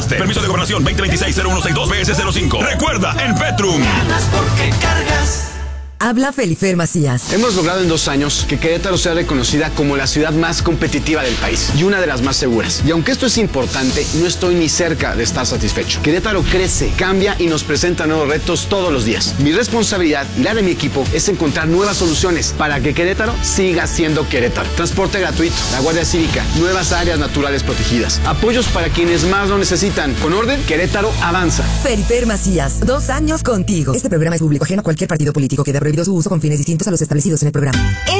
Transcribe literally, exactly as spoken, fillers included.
ganaste. Permiso de gobernación veinte veintiséis cero uno seis dos B S cero cinco. Recuerda, en Petrum. Ganas porque cargas. Habla Felifer Macías. Hemos logrado en dos años que Querétaro sea reconocida como la ciudad más competitiva del país y una de las más seguras. Y aunque esto es importante, no estoy ni cerca de estar satisfecho. Querétaro crece, cambia y nos presenta nuevos retos todos los días. Mi responsabilidad y la de mi equipo es encontrar nuevas soluciones para que Querétaro siga siendo Querétaro. Transporte gratuito, la Guardia Cívica, nuevas áreas naturales protegidas, apoyos para quienes más lo necesitan. Con orden, Querétaro avanza. Felifer Macías, dos años contigo. Este programa es público ajeno a cualquier partido político que dé prohibido su uso con fines distintos a los establecidos en el programa.